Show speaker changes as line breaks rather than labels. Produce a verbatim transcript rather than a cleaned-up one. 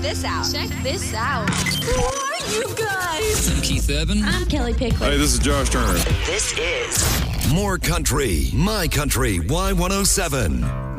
this out. Check this out.
Who are you guys?
I'm Keith Urban.
I'm Kelly Pickler.
Hey, this is Josh Turner.
This is More Country, My Country, Y one oh seven.